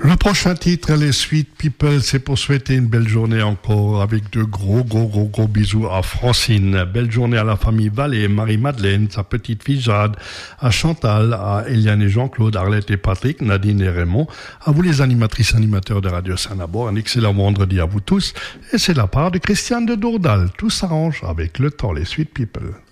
Le prochain titre, les Sweet People, c'est pour souhaiter une belle journée encore avec de gros bisous à Francine. Belle journée à la famille Vallée, Marie-Madeleine, sa petite fille Jade, à Chantal, à Eliane et Jean-Claude, Arlette et Patrick, Nadine et Raymond, à vous les animatrices animateurs de Radio Saint-Nabor, un excellent vendredi à vous tous. Et c'est la part de Christiane de Dourdal. Tout s'arrange avec le temps, les Sweet People.